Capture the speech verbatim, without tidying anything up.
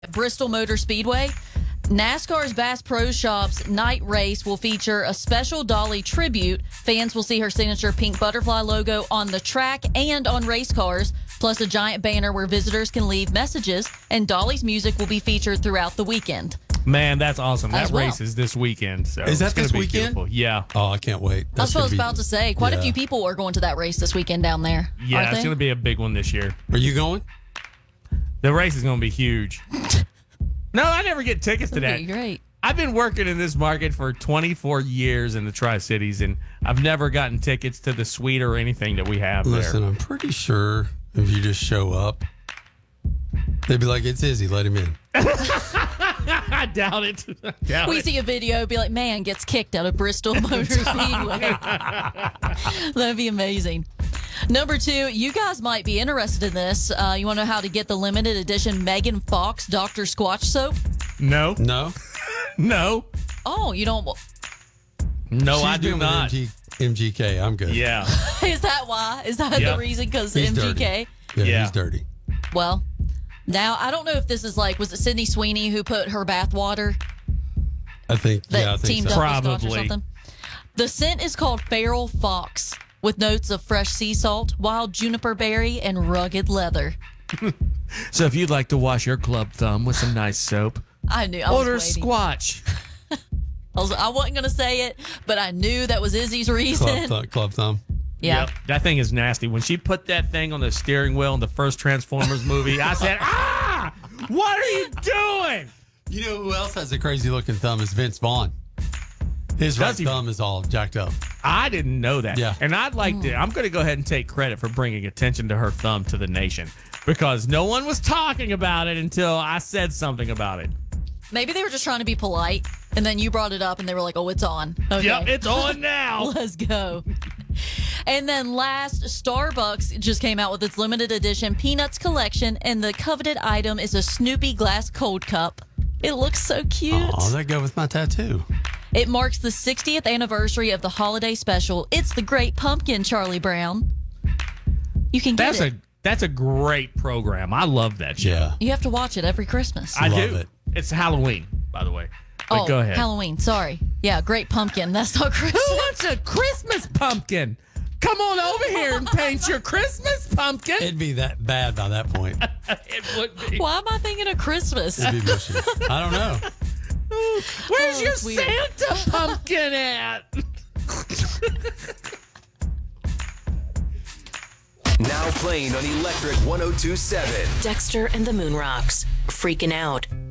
Bristol Motor Speedway. NASCAR's Bass Pro Shops night race will feature a special Dolly tribute. Fans will see her signature pink butterfly logo on the track and on race cars, plus a giant banner where visitors can leave messages, and Dolly's music will be featured throughout the weekend. Man, that's awesome. That As well. race is this weekend. So Is that it's gonna this be weekend? beautiful. Yeah. Oh, I can't wait. I was That's gonna supposed be- about to say, quite a yeah. few people are going to that race this weekend down there. Yeah, aren't it's they? going to be a big one this year. Are you going? The race is going to be huge. No, I never get tickets to that. Okay, great. I've been working in this market for twenty-four years in the Tri-Cities, and I've never gotten tickets to the suite or anything that we have Listen, there. I'm pretty sure if you just show up, they'd be like, "It's Izzy, let him in." I doubt it. I doubt We it. see a video, be like, man gets kicked out of Bristol Motor Speedway. That'd be amazing. Number two, you guys might be interested in this. Uh, you want to know how to get the limited edition Megan Fox Doctor Squatch soap? No, No, no, Oh, you don't. no, She's I do doing not. M G, M G K. I'm good. Yeah. Is that why? Is that Yep. the reason? Because He's M G K? Yeah, Yeah. he's dirty. Well, now I don't know if this is like, was it Sydney Sweeney who put her bath water I think. that yeah, I think teamed so. up with Scotch or Probably. something? The scent is called Feral Fox, with notes of fresh sea salt, wild juniper berry, and rugged leather. So if you'd like to wash your club thumb with some nice soap, I knew. I order was waiting. Squatch. I, was, I wasn't going to say it, but I knew that was Izzy's reason. Club, thumb, club thumb. Yeah. Yep. That thing is nasty. When she put that thing on the steering wheel in the first Transformers movie, I said, ah, what are you doing? You know who else has a crazy looking thumb? Is Vince Vaughn. His right Does he? thumb is all jacked up. I didn't know that. Yeah. And I'd like to, I'm going to go ahead and take credit for bringing attention to her thumb to the nation because no one was talking about it until I said something about it. Maybe they were just trying to be polite, and then you brought it up, and they were like, oh, it's on. Okay. Yep, it's on now. Let's go. And then last, Starbucks just came out with its limited edition Peanuts collection, and the coveted item is a Snoopy glass cold cup. It looks so cute. Oh, that go with my tattoo. It marks the sixtieth anniversary of the holiday special. It's the Great Pumpkin, Charlie Brown. You can get That's it. a that's a great program. I love that show. Yeah. You have to watch it every Christmas. I Love do. it. It's Halloween, by the way. But oh, go ahead. Halloween. Sorry. Yeah, Great Pumpkin. That's not Christmas. Who wants a Christmas pumpkin? Come on over here and paint your Christmas pumpkin. It'd be that bad by that point. It would be. Why am I thinking of Christmas? It'd be mushy. I don't know. Where's Oh, your it's weird. Santa pumpkin at? Now playing on Electric one oh two point seven. Dexter and the Moonrocks. Freaking out.